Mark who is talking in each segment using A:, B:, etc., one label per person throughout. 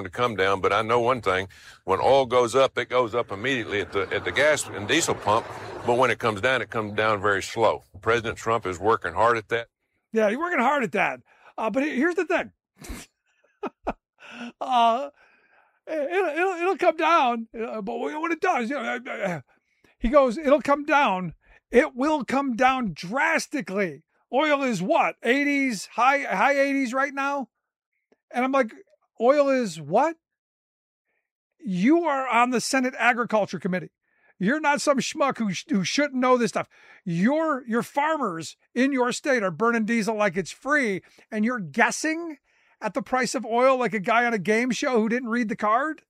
A: one to come down, but I know one thing: when oil goes up, it goes up immediately at the gas and diesel pump. But when it comes down very slow. President Trump is working hard at that.
B: Yeah, he's working hard at that. But here's the thing: it'll come down. But when it does, he goes, it'll come down. It will come down drastically. Oil is what? 80s, high 80s right now? And I'm like, oil is what? You are on the Senate Agriculture Committee. You're not some schmuck who shouldn't know this stuff. Your farmers in your state are burning diesel like it's free, and you're guessing at the price of oil like a guy on a game show who didn't read the card?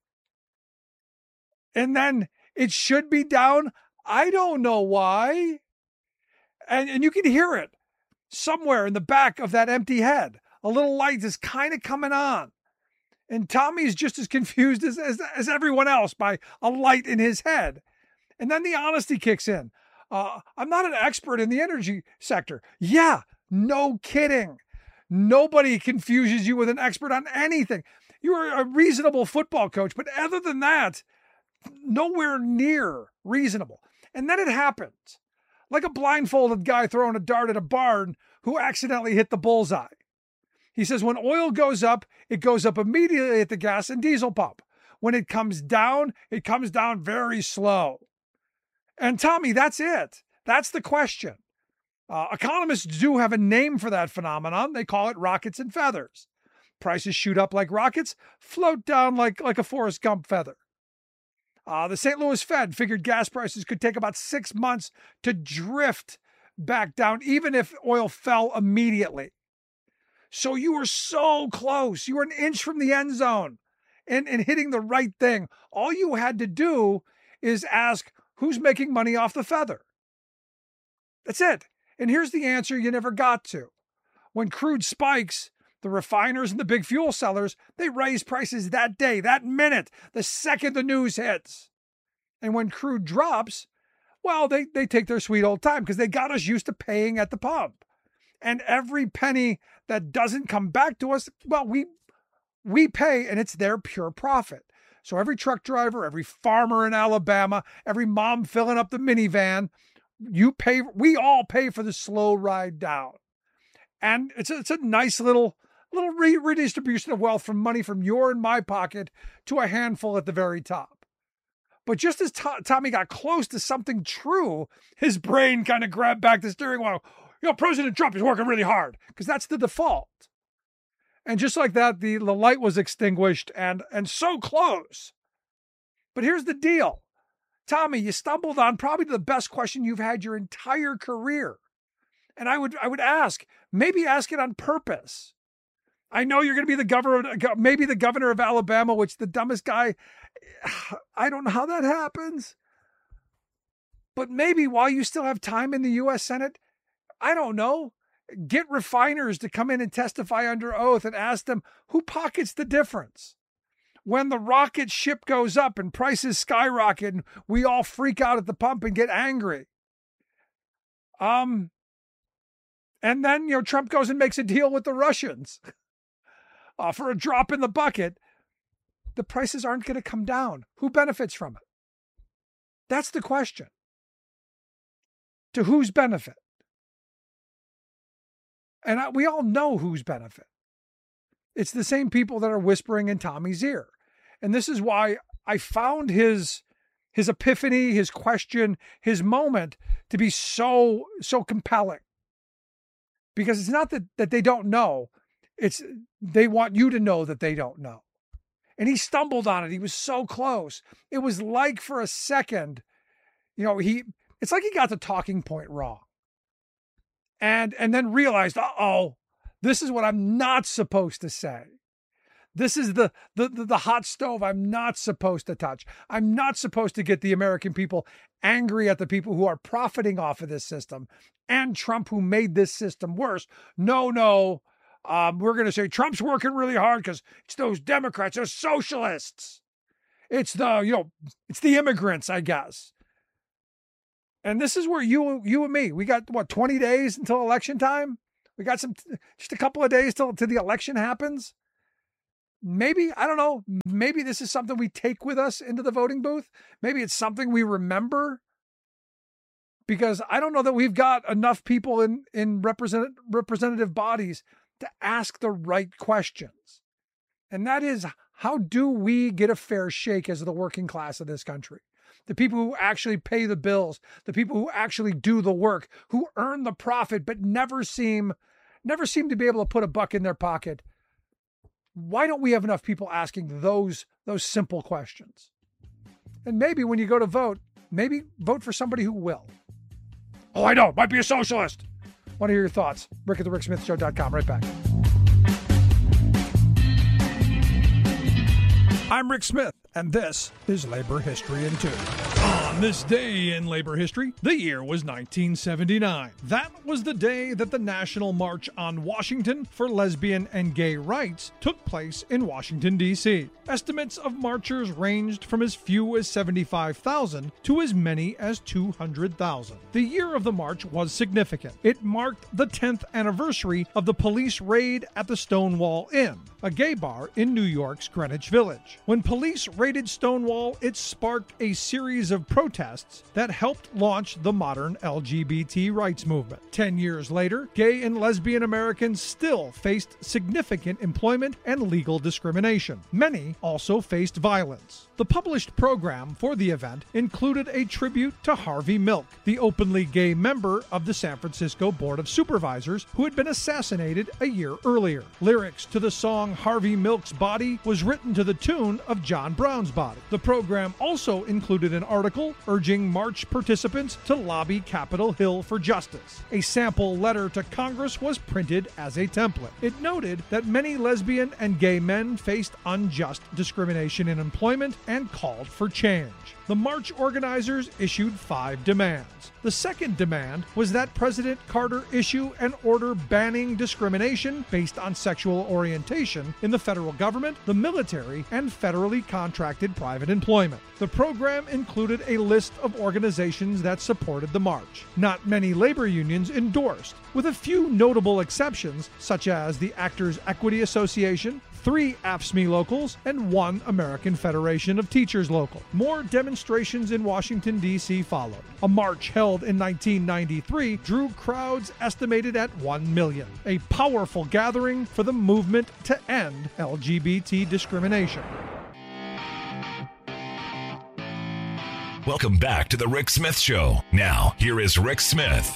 B: And then it should be down. I don't know why. And you can hear it somewhere in the back of that empty head. A little light is kind of coming on. And Tommy's just as confused as everyone else by a light in his head. And then the honesty kicks in. I'm not an expert in the energy sector. Yeah, no kidding. Nobody confuses you with an expert on anything. You're a reasonable football coach, but other than that, nowhere near reasonable. And then it happens. Like a blindfolded guy throwing a dart at a barn who accidentally hit the bullseye. He says when oil goes up, it goes up immediately at the gas and diesel pump. When it comes down very slow. And Tommy, that's it. That's the question. Economists do have a name for that phenomenon. They call it rockets and feathers. Prices shoot up like rockets, float down like a Forrest Gump feather. The St. Louis Fed figured gas prices could take about 6 months to drift back down, even if oil fell immediately. So you were so close. You were an inch from the end zone and hitting the right thing. All you had to do is ask, who's making money off the feather? That's it. And here's the answer you never got to. When crude spikes, the refiners and the big fuel sellers, they raise prices that day, that minute, the second the news hits. And when crude drops, well, they take their sweet old time because they got us used to paying at the pump. And every penny that doesn't come back to us, well, we pay, and it's their pure profit. So every truck driver, every farmer in Alabama, every mom filling up the minivan, we all pay for the slow ride down. And it's a nice little redistribution of wealth from money from your and my pocket to a handful at the very top. But just as Tommy got close to something true, his brain kind of grabbed back the steering wheel. President Trump is working really hard because that's the default. And just like that, the light was extinguished and so close. But here's the deal. Tommy, you stumbled on probably the best question you've had your entire career. And I would maybe ask it on purpose. I know you're going to be maybe the governor of Alabama, which the dumbest guy, I don't know how that happens. But maybe while you still have time in the U.S. Senate, I don't know, get refiners to come in and testify under oath and ask them who pockets the difference. When the rocket ship goes up and prices skyrocket and we all freak out at the pump and get angry. And then, Trump goes and makes a deal with the Russians for a drop in the bucket. The prices aren't going to come down. Who benefits from it? That's the question. To whose benefit? And we all know whose benefit. It's the same people that are whispering in Tommy's ear. And this is why I found his epiphany, his question, his moment to be so compelling. Because it's not that they don't know. It's they want you to know that they don't know. And he stumbled on it. He was so close. It was like for a second, it's like he got the talking point wrong. And then realized, this is what I'm not supposed to say. This is the hot stove I'm not supposed to touch. I'm not supposed to get the American people angry at the people who are profiting off of this system and Trump who made this system worse. No. We're going to say Trump's working really hard because it's those Democrats, those socialists. It's it's the immigrants, I guess. And this is where you and me, we got 20 days until election time. We got just a couple of days till the election happens. maybe, I don't know, maybe this is something we take with us into the voting booth. Maybe it's something we remember, because I don't know that we've got enough people in representative bodies to ask the right questions. And that is, how do we get a fair shake as the working class of this country? The people who actually pay the bills, the people who actually do the work, who earn the profit, but never seem to be able to put a buck in their pocket. Why don't we have enough people asking those simple questions? And maybe when you go to vote, maybe vote for somebody who will. Oh, I know, might be a socialist. Want to hear your thoughts? Rick at thericksmithshow.com. Right back. I'm Rick Smith, and this is Labor History in 2. On this day in labor history, the year was 1979. That was the day that the National March on Washington for lesbian and gay rights took place in Washington, D.C. Estimates of marchers ranged from as few as 75,000 to as many as 200,000. The year of the march was significant. It marked the 10th anniversary of the police raid at the Stonewall Inn, a gay bar in New York's Greenwich Village. When police raided Stonewall, it sparked a series of protests that helped launch the modern LGBT rights movement. 10 years later, gay and lesbian Americans still faced significant employment and legal discrimination. Many also faced violence. The published program for the event included a tribute to Harvey Milk, the openly gay member of the San Francisco Board of Supervisors who had been assassinated a year earlier. Lyrics to the song Harvey Milk's Body was written to the tune of John Brown's Body. The program also included an article urging march participants to lobby Capitol Hill for justice. A sample letter to Congress was printed as a template. It noted that many lesbian and gay men faced unjust discrimination in employment and called for change. The march organizers issued 5 demands. The second demand was that President Carter issue an order banning discrimination based on sexual orientation in the federal government, the military, and federally contracted private employment. The program included a list of organizations that supported the march. Not many labor unions endorsed, with a few notable exceptions, such as the Actors Equity Association, 3 AFSCME locals, and 1 American Federation of Teachers local. More demonstrations in Washington, D.C. followed. A march held in 1993 drew crowds estimated at 1 million, a powerful gathering for the movement to end LGBT discrimination.
C: Welcome back to The Rick Smith Show. Now, here is Rick Smith.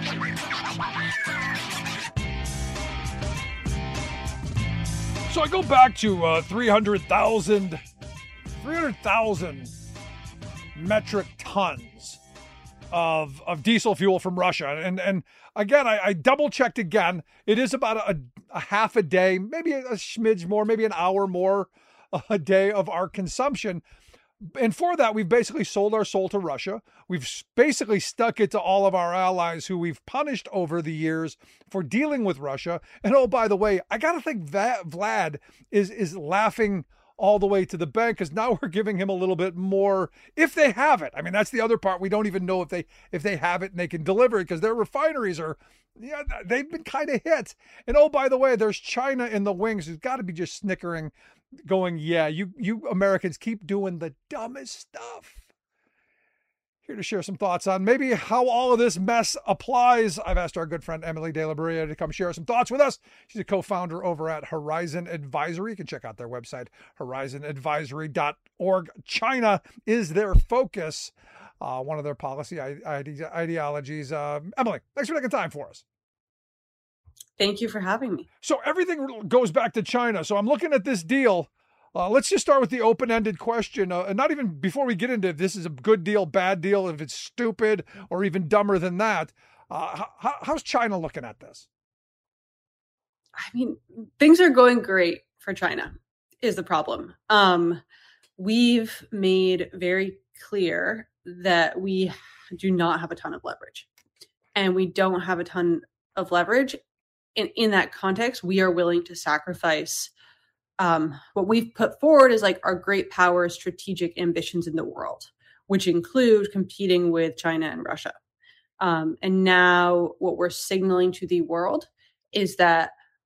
B: So I go back to 300,000 metric tons of diesel fuel from Russia. And again, I double checked again. It is about a half a day, maybe a smidge more, maybe an hour more a day of our consumption. And for that, we've basically sold our soul to Russia. We've basically stuck it to all of our allies who we've punished over the years for dealing with Russia. And oh, by the way, I got to think that Vlad is laughing all the way to the bank, because now we're giving him a little bit more if they have it. I mean, that's the other part. We don't even know if they have it and they can deliver it, because their refineries are, they've been kind of hit. And oh, by the way, there's China in the wings who's got to be just snickering, going, yeah, you Americans keep doing the dumbest stuff. Here to share some thoughts on maybe how all of this mess applies. I've asked our good friend Emily De La Brea to come share some thoughts with us. She's a co-founder over at Horizon Advisory. You can check out their website, horizonadvisory.org. China is their focus, one of their policy ideologies. Emily, thanks for taking time for us.
D: Thank you for having me.
B: So everything goes back to China. So I'm looking at this deal. Let's just start with the open-ended question. And not even before we get into if this is a good deal, bad deal, if it's stupid or even dumber than that. How's China looking at this?
D: I mean, things are going great for China is the problem. We've made very clear that we do not have a ton of leverage, and we don't have a ton of leverage. In that context, we are willing to sacrifice what we've put forward is like our great power strategic ambitions in the world, which include competing with China and Russia. And now what we're signaling to the world is that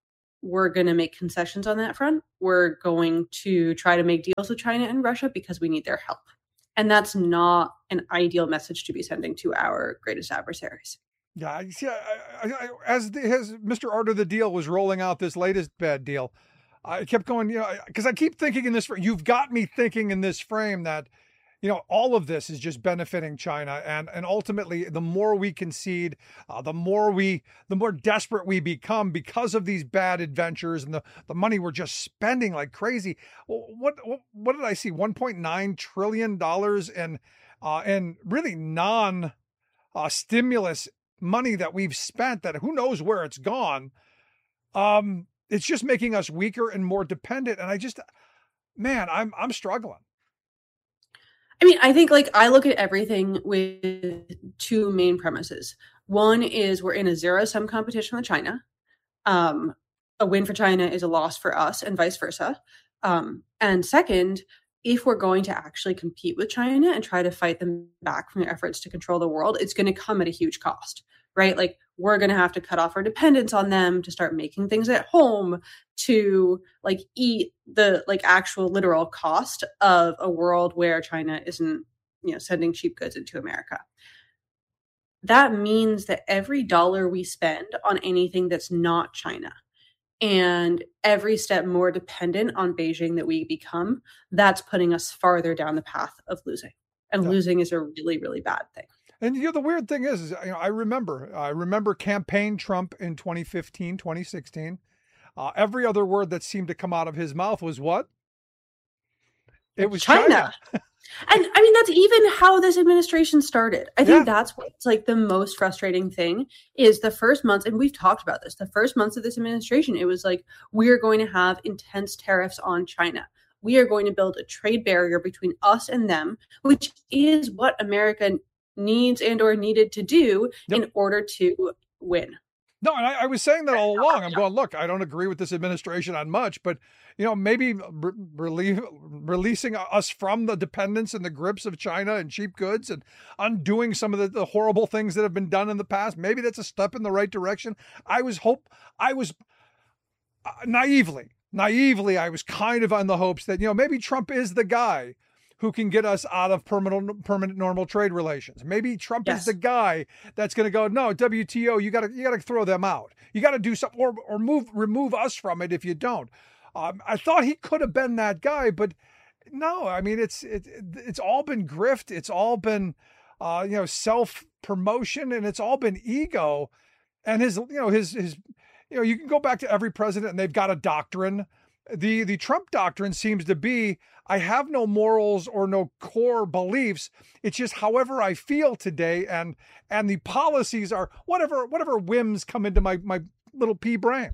D: we're going to make concessions on that front. We're going to try to make deals with China and Russia because we need their help. And that's not an ideal message to be sending to our greatest adversaries.
B: Yeah, see, as Mr. Art of the Deal was rolling out this latest bad deal, I kept going, because I keep thinking in this, you've got me thinking in this frame that, all of this is just benefiting China. And ultimately, the more we concede, the more desperate we become because of these bad adventures and the money we're just spending like crazy. What did I see? $1.9 trillion in really stimulus money that we've spent that who knows where it's gone. It's just making us weaker and more dependent. And I'm struggling.
D: I mean, I think I look at everything with two main premises. One is we're in a zero-sum competition with China. A win for China is a loss for us and vice versa. And second, if we're going to actually compete with China and try to fight them back from their efforts to control the world, it's going to come at a huge cost, right? We're going to have to cut off our dependence on them to start making things at home, to eat the actual literal cost of a world where China isn't, sending cheap goods into America. That means that every dollar we spend on anything that's not China and every step more dependent on Beijing that we become, that's putting us farther down the path of losing. And losing is a really, really bad thing.
B: And the weird thing is I remember campaign Trump in 2015, 2016. Every other word that seemed to come out of his mouth was what? It was China.
D: And I mean, that's even how this administration started. I think that's what's the most frustrating thing is the first months, and we've talked about this, the first months of this administration, it was we're going to have intense tariffs on China. We are going to build a trade barrier between us and them, which is what America needs and or needed to do in order to win.
B: No, and I was saying that all along. I'm going, look, I don't agree with this administration on much, but maybe releasing us from the dependence and the grips of China and cheap goods and undoing some of the horrible things that have been done in the past. Maybe that's a step in the right direction. I was naively, I was kind of on the hopes that, maybe Trump is the guy who can get us out of permanent normal trade relations. Maybe Trump is the guy that's going to go, no, WTO, you got to throw them out. You got to do something or remove us from it if you don't. I thought he could have been that guy, but no. I mean, it's all been grift. It's all been self promotion, and it's all been ego. And his you can go back to every president, and they've got a doctrine. The Trump doctrine seems to be, I have no morals or no core beliefs. It's just however I feel today, and the policies are whatever whims come into my little pea brain.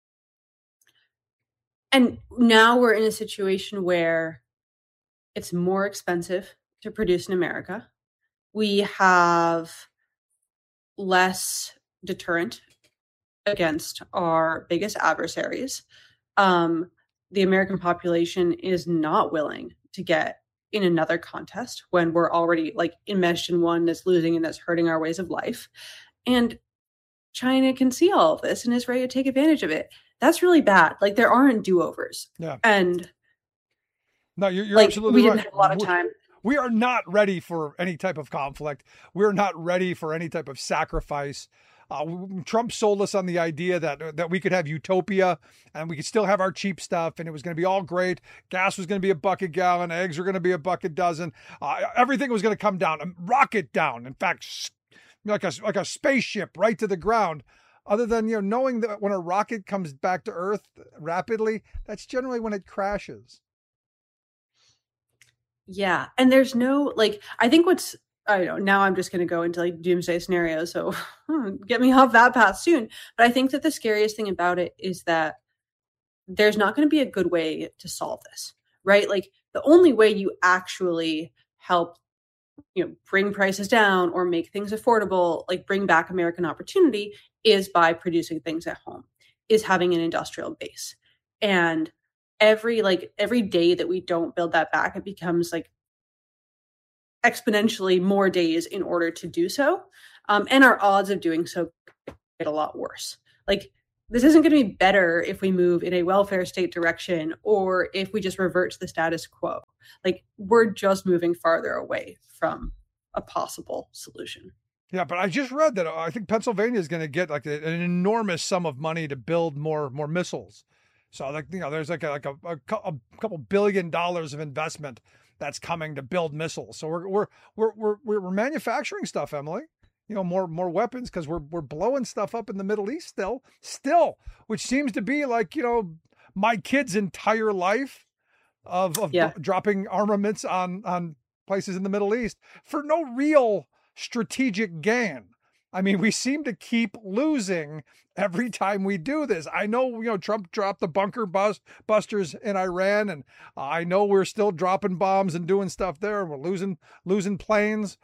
D: And now we're in a situation where it's more expensive to produce in America. We have less deterrent against our biggest adversaries. The American population is not willing to get in another contest when we're already enmeshed in one that's losing and that's hurting our ways of life. And China can see all of this and is ready to take advantage of it. That's really bad. There aren't do-overs. Yeah. And
B: no, you're absolutely right.
D: We didn't have a lot of time.
B: We are not ready for any type of conflict. We're not ready for any type of sacrifice. Trump sold us on the idea that we could have utopia and we could still have our cheap stuff and it was going to be all great. Gas was going to be $1 a gallon. Eggs were going to be $1 a dozen. Everything was going to come down, rocket down. In fact, like a spaceship right to the ground. Other than, knowing that when a rocket comes back to Earth rapidly, that's generally when it crashes.
D: Yeah. And there's no, I think I don't know, now I'm just going to go into doomsday scenarios. So get me off that path soon. But I think that the scariest thing about it is that there's not going to be a good way to solve this, right? The only way you actually help, bring prices down or make things affordable, bring back American opportunity is by producing things at home, is having an industrial base. And every day that we don't build that back, it becomes exponentially more days in order to do so. And our odds of doing so get a lot worse. this isn't going to be better if we move in a welfare state direction or if we just revert to the status quo. Like, we're just moving farther away from a possible solution.
B: Yeah, but I just read that I think Pennsylvania is going to get like an enormous sum of money to build more missiles. So like, you know, there's like a couple $1 billion of investment that's coming to build missiles. So we're manufacturing stuff, Emily. You know, more weapons because we're blowing stuff up in the Middle East still, which seems to be like, you know, my kid's entire life of dropping armaments on places in the Middle East for no real strategic gain. I mean, we seem to keep losing every time we do this. I know, you know, Trump dropped the bunker busters in Iran, and I know we're still dropping bombs and doing stuff there. We're losing planes.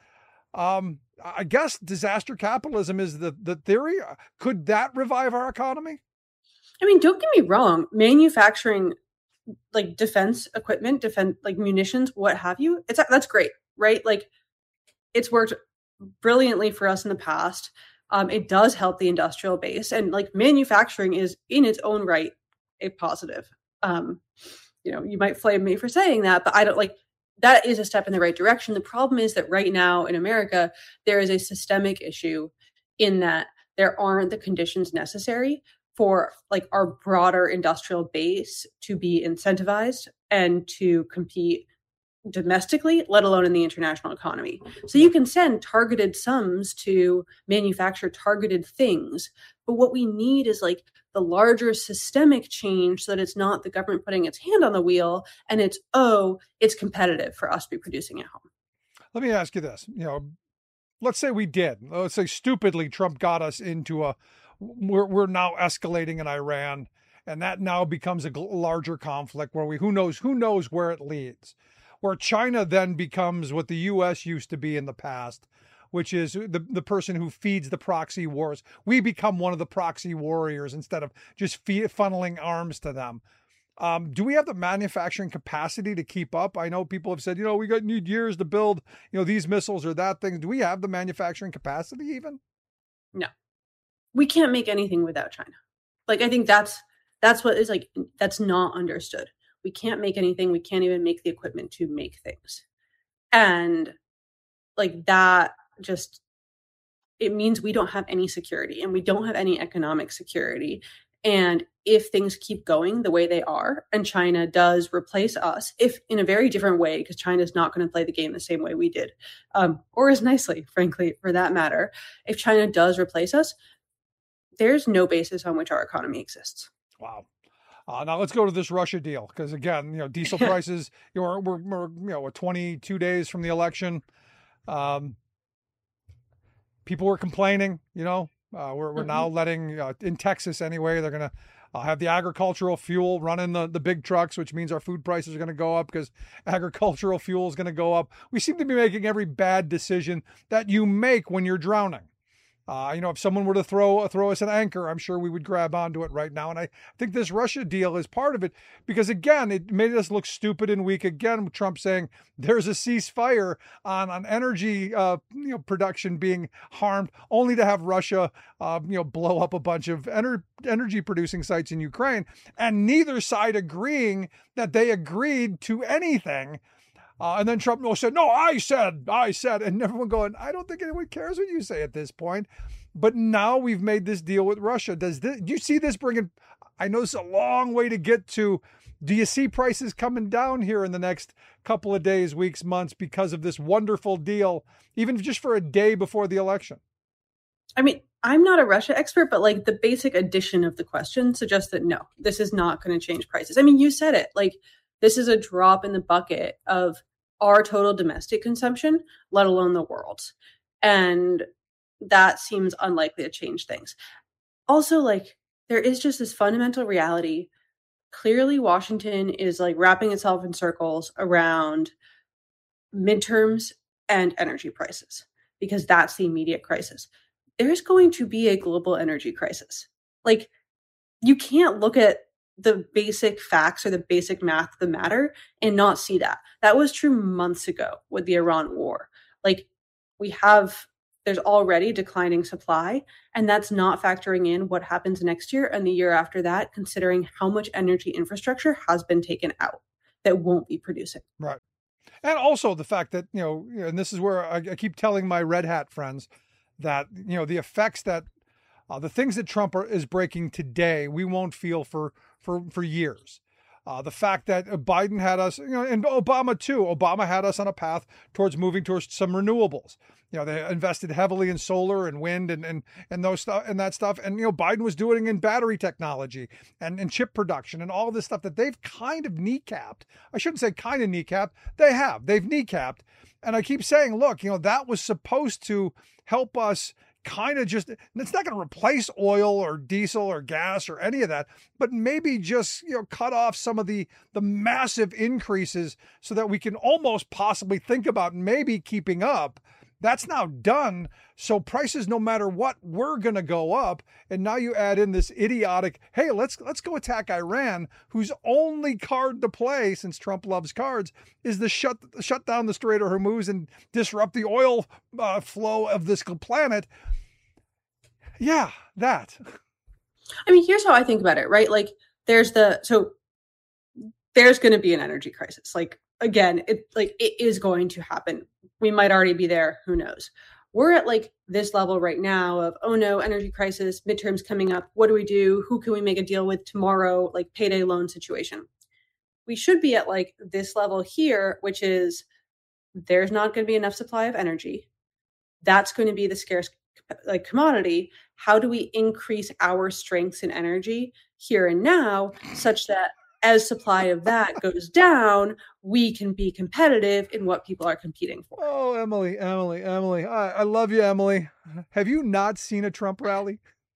B: I guess disaster capitalism is the theory. Could that revive our economy?
D: I mean, don't get me wrong. Manufacturing like defense equipment, like munitions, what have you, that's great, right? Like, it's worked brilliantly for us in the past. It does help the industrial base, and like manufacturing is in its own right a positive. You know, you might flame me for saying that, but I don't like. That is a step in the right direction. The problem is that right now in America, there is a systemic issue in that there aren't the conditions necessary for like our broader industrial base to be incentivized and to compete domestically, let alone in the international economy. So you can send targeted sums to manufacture targeted things, but what we need is like the larger systemic change so that it's not the government putting its hand on the wheel and it's competitive for us to be producing at home.
B: Let me ask you this. You know, let's say stupidly Trump got us into we're now escalating in Iran, and that now becomes a larger conflict where who knows where it leads. Where China then becomes what the U.S. used to be in the past, which is the person who feeds the proxy wars. We become one of the proxy warriors instead of just funneling arms to them. Do we have the manufacturing capacity to keep up? I know people have said, you know, we need years to build, you know, these missiles or that thing. Do we have the manufacturing capacity even?
D: No, we can't make anything without China. Like, I think that's what is like, that's not understood. We can't make anything. We can't even make the equipment to make things. And like that it means we don't have any security and we don't have any economic security. And if things keep going the way they are and China does replace us, if in a very different way, because China is not going to play the game the same way we did, or as nicely, frankly, for that matter, if China does replace us, there's no basis on which our economy exists.
B: Wow. Now let's go to this Russia deal, because again, you know, diesel prices. We're 22 days from the election. People were complaining. You know, we're now letting in Texas anyway. They're gonna have the agricultural fuel running the big trucks, which means our food prices are going to go up because agricultural fuel is going to go up. We seem to be making every bad decision that you make when you're drowning. You know, if someone were to throw us an anchor, I'm sure we would grab onto it right now. And I think this Russia deal is part of it because, again, it made us look stupid and weak. Again, Trump saying there's a ceasefire on energy, production being harmed, only to have Russia, blow up a bunch of energy producing sites in Ukraine, and neither side agreeing that they agreed to anything. And then Trump said, no, I said, and everyone going, I don't think anyone cares what you say at this point. But now we've made this deal with Russia. Do you see this bringing, I know it's a long way to get to, do you see prices coming down here in the next couple of days, weeks, months because of this wonderful deal, even just for a day before the election?
D: I mean, I'm not a Russia expert, but like the basic addition of the question suggests that no, this is not going to change prices. I mean, you said it, like this is a drop in the bucket of our total domestic consumption, let alone the world's. And that seems unlikely to change things. Also, like, there is just this fundamental reality. Clearly, Washington is like wrapping itself in circles around midterms and energy prices, because that's the immediate crisis. There's going to be a global energy crisis. Like, you can't look at the basic facts or the basic math of the matter and not see that. That was true months ago with the Iran war. Like, we have there's already declining supply, and that's not factoring in what happens next year and the year after that, considering how much energy infrastructure has been taken out that won't be producing.
B: Right. And also the fact that, and this is where I keep telling my red hat friends that, the effects that the things that Trump is breaking today, we won't feel for years. The fact that Biden had us, and Obama too, Obama had us on a path towards moving towards some renewables. They invested heavily in solar and wind and those stuff and that stuff. And, Biden was doing it in battery technology and chip production and all this stuff that they've kind of kneecapped. I shouldn't say kind of kneecapped. They've kneecapped. And I keep saying, look, that was supposed to help us kind of just, it's not going to replace oil or diesel or gas or any of that, but maybe just, cut off some of the massive increases so that we can almost possibly think about maybe keeping up. That's now done. So prices, no matter what, we're going to go up. And now you add in this idiotic, hey, let's go attack Iran, whose only card to play, since Trump loves cards, is to shut down the Strait of Hormuz and disrupt the oil flow of this planet. Yeah, that.
D: I mean, here's how I think about it, right? Like there's going to be an energy crisis. Like, again, it is going to happen. We might already be there. Who knows? We're at like this level right now of, oh no, energy crisis, midterms coming up. What do we do? Who can we make a deal with tomorrow? Like payday loan situation. We should be at like this level here, which is there's not going to be enough supply of energy. That's going to be the scarce commodity. How do we increase our strengths in energy here and now such that as supply of that goes down, we can be competitive in what people are competing for?
B: Oh, Emily. I love you, Emily. Have you not seen a Trump rally?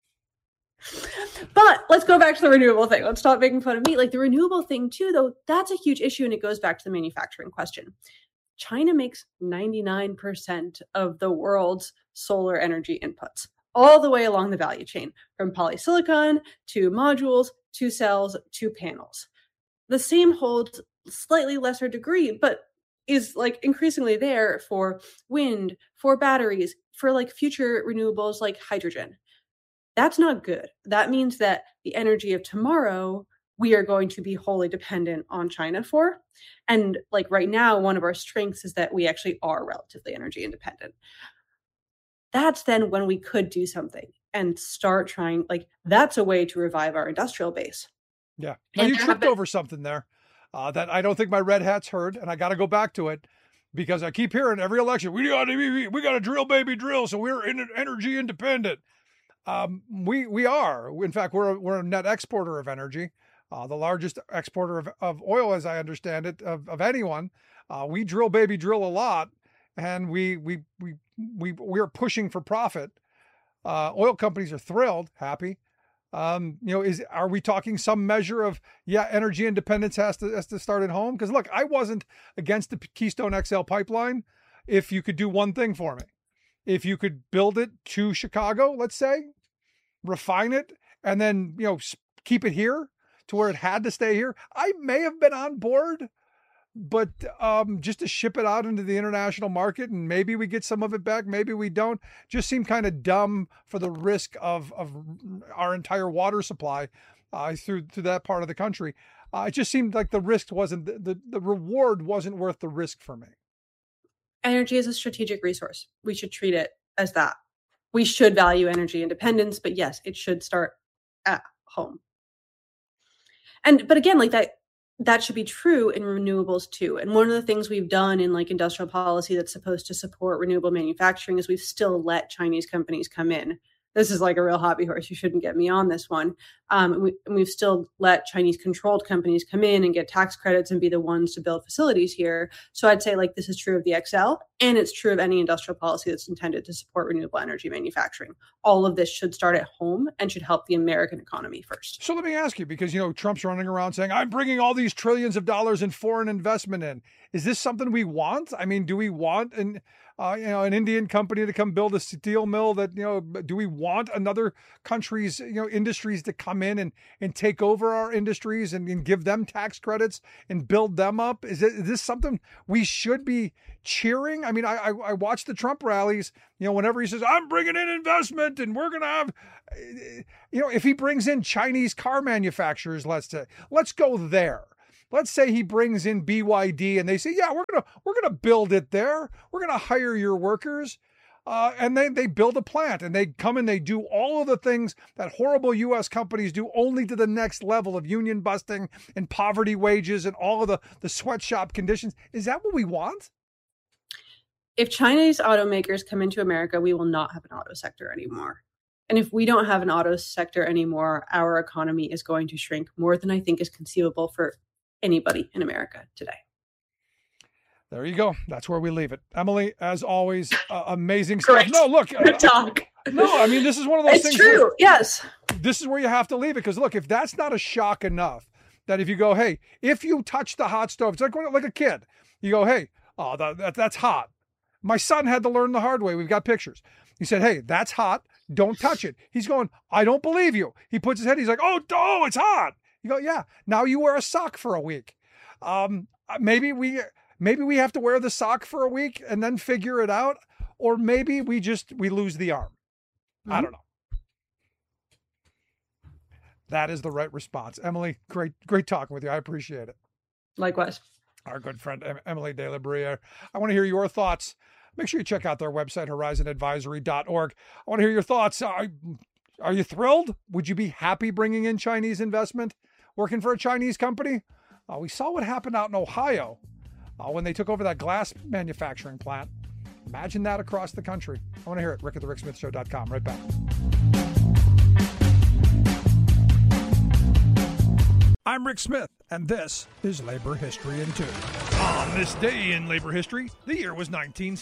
D: But let's go back to the renewable thing. Let's stop making fun of me. Like the renewable thing too, though, that's a huge issue. And it goes back to the manufacturing question. China makes 99% of the world's solar energy inputs, all the way along the value chain, from polysilicon to modules to cells to panels. The same holds slightly lesser degree, but is like increasingly there for wind, for batteries, for like future renewables like hydrogen. That's not good. That means that the energy of tomorrow, we are going to be wholly dependent on China for. And like right now, one of our strengths is that we actually are relatively energy independent. That's then when we could do something and start trying, like that's a way to revive our industrial base.
B: Yeah. Now you tripped over something there that I don't think my red hats heard, and I got to go back to it because I keep hearing every election, we got to drill, baby, drill, so we're energy independent. We are. In fact, we're a net exporter of energy, the largest exporter of oil, as I understand it, of anyone. We drill, baby, drill a lot, and we're pushing for profit. Oil companies are thrilled, happy. Are we talking some measure of, energy independence has to start at home? Because look, I wasn't against the Keystone XL pipeline if you could do one thing for me. If you could build it to Chicago, let's say, refine it, and then, keep it here to where it had to stay here, I may have been on board. But just to ship it out into the international market and maybe we get some of it back, maybe we don't, just seemed kind of dumb for the risk of our entire water supply through that part of the country. It just seemed like the risk wasn't, the reward wasn't worth the risk for me.
D: Energy is a strategic resource. We should treat it as that. We should value energy independence, but yes, it should start at home. But again, like that should be true in renewables too. And one of the things we've done in like industrial policy that's supposed to support renewable manufacturing is we've still let Chinese companies come in. This is like a real hobby horse. You shouldn't get me on this one. We've still let Chinese controlled companies come in and get tax credits and be the ones to build facilities here. So I'd say like this is true of the XL, and it's true of any industrial policy that's intended to support renewable energy manufacturing. All of this should start at home and should help the American economy first.
B: So let me ask you, because, Trump's running around saying, I'm bringing all these trillions of dollars in foreign investment in. Is this something we want? I mean, do we want an Indian company to come build a steel mill that, do we want want another country's, industries to come in and take over our industries and give them tax credits and build them up? Is this something we should be cheering? I mean, I watch the Trump rallies, whenever he says, I'm bringing in investment and we're going to have, if he brings in Chinese car manufacturers, let's go there. Let's say he brings in BYD and they say, yeah, we're gonna build it there. We're gonna hire your workers, and then they build a plant and they come and they do all of the things that horrible U.S. companies do, only to the next level of union busting and poverty wages and all of the sweatshop conditions. Is that what we want?
D: If Chinese automakers come into America, we will not have an auto sector anymore. And if we don't have an auto sector anymore, our economy is going to shrink more than I think is conceivable for anybody in America today.
B: There you go. That's where we leave it. Emily, as always, amazing stuff.
D: Correct.
B: No, look.
D: Good talk.
B: No, I mean, this is one of those things.
D: It's true. Yes.
B: This is where you have to leave it. Because look, if that's not a shock enough, that if you go, hey, if you touch the hot stove, it's like a kid. You go, hey, oh, that's hot. My son had to learn the hard way. We've got pictures. He said, hey, that's hot. Don't touch it. He's going, I don't believe you. He puts his head, he's like, oh, it's hot. You go, yeah, now you wear a sock for a week. Maybe we have to wear the sock for a week and then figure it out. Or maybe we lose the arm. Mm-hmm. I don't know. That is the right response. Emily, great talking with you. I appreciate it.
D: Likewise.
B: Our good friend, Emily De La Brea. I want to hear your thoughts. Make sure you check out their website, horizonadvisory.org. I want to hear your thoughts. Are you thrilled? Would you be happy bringing in Chinese investment? Working for a Chinese company? We saw what happened out in Ohio when they took over that glass manufacturing plant. Imagine that across the country. I want to hear it. Rick at thericksmithshow.com. Right back. I'm Rick Smith, and this is Labor History in 2. On this day in labor history, the year was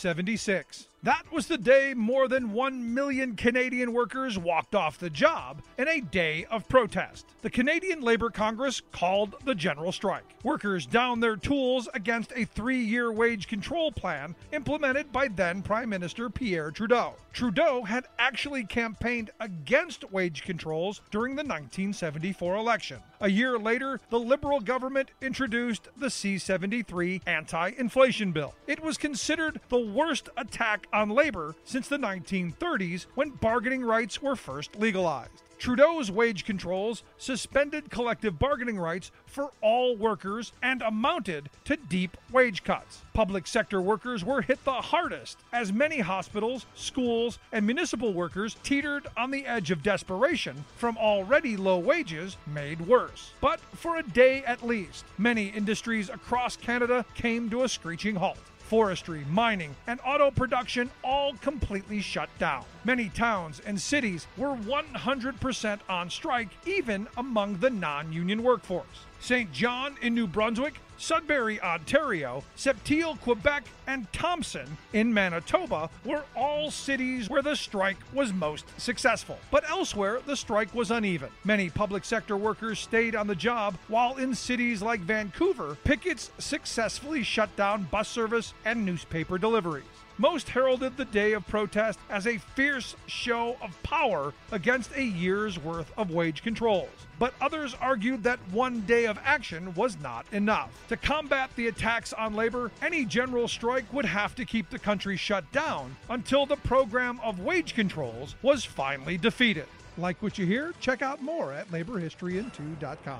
B: 1976. That was the day more than 1 million Canadian workers walked off the job in a day of protest. The Canadian Labour Congress called the general strike. Workers downed their tools against a 3-year wage control plan implemented by then Prime Minister Pierre Trudeau. Trudeau had actually campaigned against wage controls during the 1974 election. A year later, the Liberal government introduced the C-73 anti-inflation bill. It was considered the worst attack on labor since the 1930s, when bargaining rights were first legalized. Trudeau's wage controls suspended collective bargaining rights for all workers and amounted to deep wage cuts. Public sector workers were hit the hardest, as many hospitals, schools, and municipal workers teetered on the edge of desperation from already low wages made worse. But for a day at least, many industries across Canada came to a screeching halt. Forestry, mining, and auto production all completely shut down. Many towns and cities were 100% on strike, even among the non-union workforce. St. John in New Brunswick, Sudbury, Ontario, Sept-Îles, Quebec, and Thompson in Manitoba were all cities where the strike was most successful. But elsewhere, the strike was uneven. Many public sector workers stayed on the job, while in cities like Vancouver, pickets successfully shut down bus service and newspaper deliveries. Most heralded the day of protest as a fierce show of power against a year's worth of wage controls. But others argued that one day of action was not enough. To combat the attacks on labor, any general strike would have to keep the country shut down until the program of wage controls was finally defeated. Like what you hear? Check out more at laborhistoryin2.com.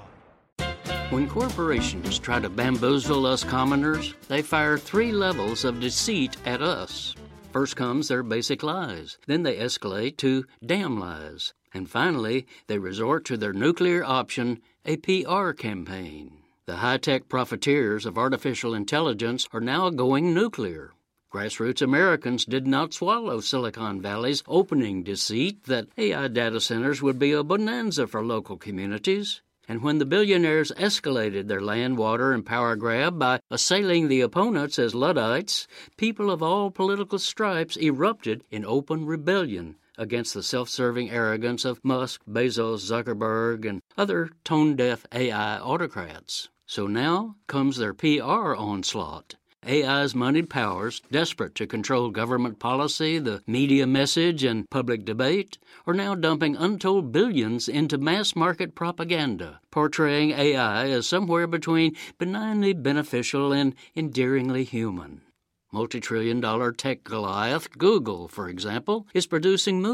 E: When corporations try to bamboozle us commoners, they fire 3 levels of deceit at us. First comes their basic lies, then they escalate to damn lies, and finally they resort to their nuclear option, a PR campaign. The high-tech profiteers of artificial intelligence are now going nuclear. Grassroots Americans did not swallow Silicon Valley's opening deceit that AI data centers would be a bonanza for local communities. And when the billionaires escalated their land, water, and power grab by assailing the opponents as Luddites, people of all political stripes erupted in open rebellion against the self-serving arrogance of Musk, Bezos, Zuckerberg, and other tone-deaf AI autocrats. So now comes their PR onslaught. AI's moneyed powers, desperate to control government policy, the media message, and public debate, are now dumping untold billions into mass-market propaganda, portraying AI as somewhere between benignly beneficial and endearingly human. Multi-trillion-dollar tech Goliath, Google, for example, is producing